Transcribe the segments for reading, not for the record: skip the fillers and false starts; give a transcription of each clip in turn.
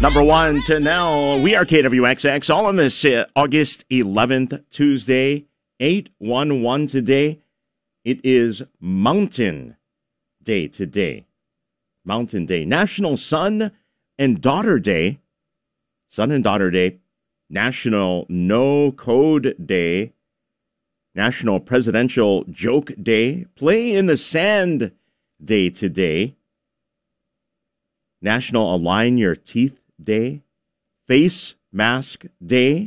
Number 1 to now. We are KWXX, all on this August 11th, Tuesday, 8/11 today. It is Mountain Day today. Mountain Day. National Son and Daughter Day. Son and Daughter Day. National No Code Day. National Presidential Joke Day. Play in the Sand Day today. National Align Your Teeth Day. Face Mask Day.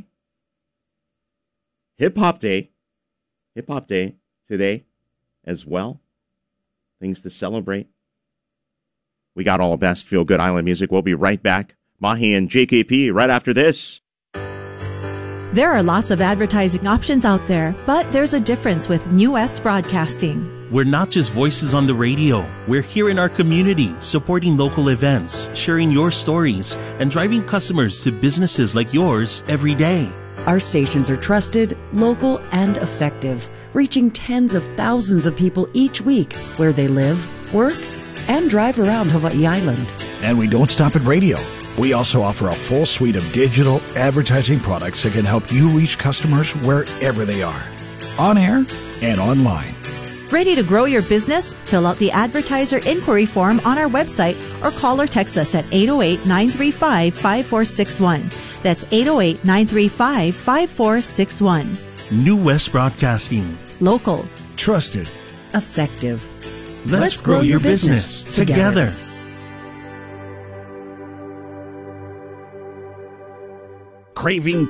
Hip Hop Day. Hip Hop Day today as well. Things to celebrate. We got all the best Feel Good Island music. We'll be right back. Mahi and JKP right after this. There are lots of advertising options out there, but there's a difference with New West Broadcasting. We're not just voices on the radio. We're here in our community, supporting local events, sharing your stories, and driving customers to businesses like yours every day. Our stations are trusted, local, and effective, reaching tens of thousands of people each week where they live, work, and drive around Hawaii Island. And we don't stop at radio. We also offer a full suite of digital advertising products that can help you reach customers wherever they are, on air and online. Ready to grow your business? Fill out the advertiser inquiry form on our website or call or text us at 808-935-5461. That's 808-935-5461. New West Broadcasting. Local. Trusted. Effective. Let's grow your business together. Craving